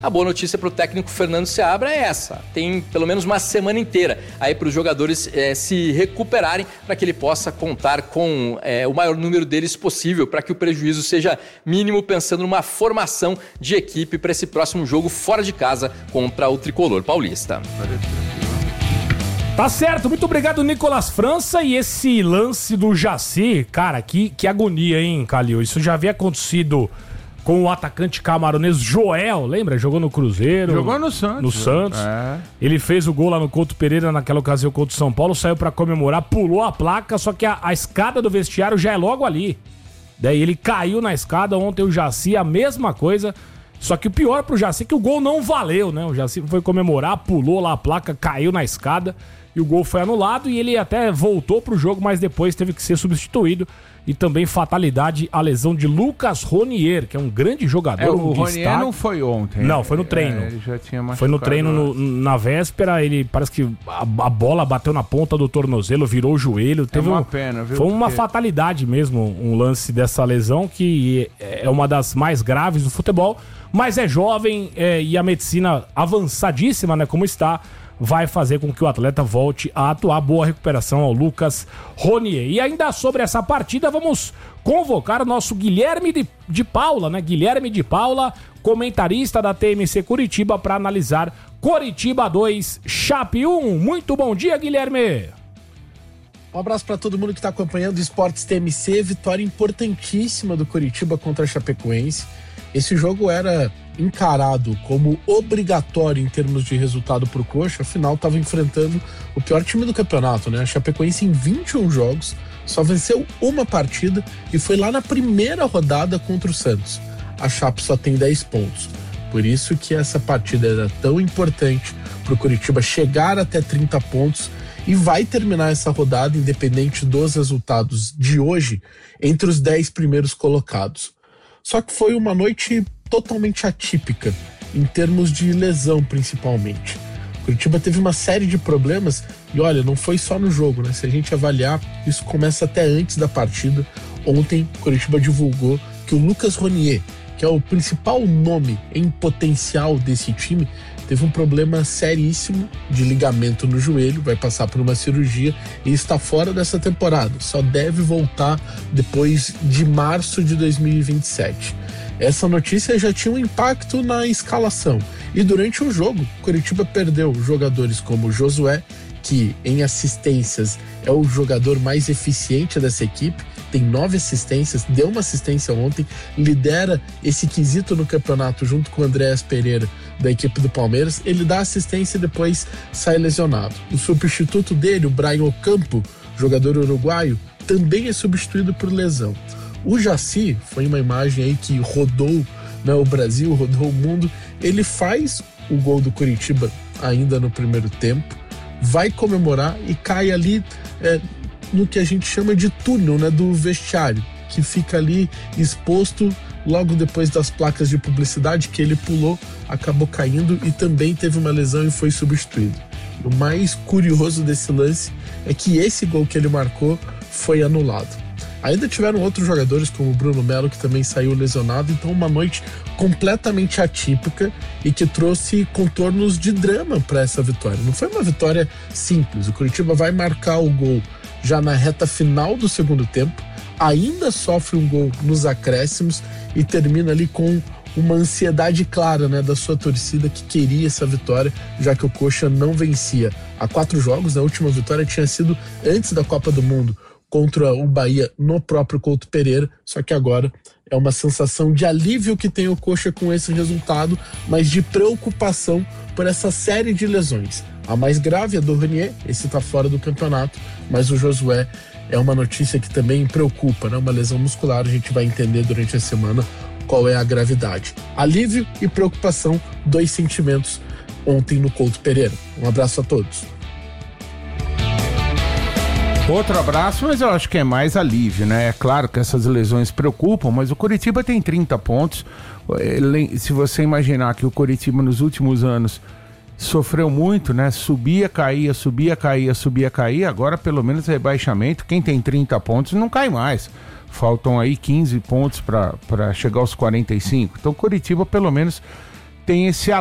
A boa notícia para o técnico Fernando Seabra é essa. Tem pelo menos uma semana inteira aí para os jogadores se recuperarem, para que ele possa contar com o maior número deles possível, para que o prejuízo seja mínimo, pensando numa formação de equipe para esse próximo jogo fora de casa contra o Tricolor Paulista. Tá certo, muito obrigado, Nicolas França. E esse lance do Jaci, cara, que agonia, hein, Calil? Isso já havia acontecido com o atacante camaronês Joel, lembra? Jogou no Cruzeiro. Jogou no Santos. No Santos. Ele fez o gol lá no Couto Pereira naquela ocasião contra o São Paulo, saiu pra comemorar, pulou a placa, só que a escada do vestiário já é logo ali. Daí ele caiu na escada, ontem o Jaci, a mesma coisa. Só que o pior pro Jaci é que o gol não valeu, né? O Jaci foi comemorar, pulou lá a placa, caiu na escada e o gol foi anulado e ele até voltou pro jogo, mas depois teve que ser substituído. E também fatalidade, a lesão de Lucas Ronier, que é um grande jogador. O Ronier não foi ontem. Não, foi no treino. Ele já tinha machucado. Foi no treino na véspera, ele parece que a bola bateu na ponta do tornozelo, virou o joelho. Teve uma pena, viu? Foi uma fatalidade mesmo, um lance dessa lesão, que é uma das mais graves do futebol, mas é jovem e a medicina avançadíssima, né, como está, vai fazer com que o atleta volte a atuar. Boa recuperação ao Lucas Ronier. E ainda sobre essa partida, vamos convocar o nosso Guilherme de Paula, né? Guilherme de Paula, comentarista da TMC Curitiba, para analisar Coritiba 2, Chape 1. Muito bom dia, Guilherme. Um abraço para todo mundo que está acompanhando o Esportes TMC. Vitória importantíssima do Coritiba contra a Chapecoense. Esse jogo era encarado como obrigatório em termos de resultado para o Coxa, afinal estava enfrentando o pior time do campeonato, né? A Chapecoense em 21 jogos só venceu uma partida e foi lá na primeira rodada contra o Santos. A Chape só tem 10 pontos. Por isso que essa partida era tão importante para o Coritiba chegar até 30 pontos e vai terminar essa rodada, independente dos resultados de hoje, entre os 10 primeiros colocados. Só que foi uma noite totalmente atípica, em termos de lesão principalmente. O Curitiba teve uma série de problemas e olha, não foi só no jogo, né? Se a gente avaliar, isso começa até antes da partida. Ontem, o Curitiba divulgou que o Lucas Ronier, que é o principal nome em potencial desse time, teve um problema seríssimo de ligamento no joelho, vai passar por uma cirurgia e está fora dessa temporada. Só deve voltar depois de março de 2027. Essa notícia já tinha um impacto na escalação. E durante o jogo, Coritiba perdeu jogadores como Josué, que em assistências é o jogador mais eficiente dessa equipe, tem 9 assistências, deu uma assistência ontem, lidera esse quesito no campeonato junto com o Andréas Pereira, da equipe do Palmeiras. Ele dá assistência e depois sai lesionado. O substituto dele, o Brian Ocampo, jogador uruguaio, também é substituído por lesão. O Jaci, foi uma imagem aí que rodou, né, o Brasil, rodou o mundo. Ele faz o gol do Coritiba ainda no primeiro tempo, vai comemorar e cai ali no que a gente chama de túnel, né, do vestiário, que fica ali exposto logo depois das placas de publicidade que ele pulou, acabou caindo e também teve uma lesão e foi substituído. O mais curioso desse lance é que esse gol que ele marcou foi anulado. Ainda tiveram outros jogadores, como o Bruno Melo, que também saiu lesionado. Então uma noite completamente atípica e que trouxe contornos de drama para essa vitória. Não foi uma vitória simples. O Coritiba vai marcar o gol já na reta final do segundo tempo, ainda sofre um gol nos acréscimos e termina ali com uma ansiedade clara, né, da sua torcida, que queria essa vitória, já que o Coxa não vencia há 4 jogos. A última vitória tinha sido antes da Copa do Mundo, contra o Bahia no próprio Couto Pereira, só que agora é uma sensação de alívio que tem o Coxa com esse resultado, mas de preocupação por essa série de lesões. A mais grave é do Renier, esse tá fora do campeonato, mas o Josué é uma notícia que também preocupa, né? Uma lesão muscular, a gente vai entender durante a semana qual é a gravidade. Alívio e preocupação, 2 sentimentos ontem no Couto Pereira. Um abraço a todos. Outro abraço, mas eu acho que é mais alívio, né? É claro que essas lesões preocupam, mas o Coritiba tem 30 pontos. Se você imaginar que o Coritiba nos últimos anos sofreu muito, né? Subia, caía, agora pelo menos rebaixamento. Quem tem 30 pontos não cai mais. Faltam aí 15 pontos para chegar aos 45. Então o Coritiba pelo menos tem esse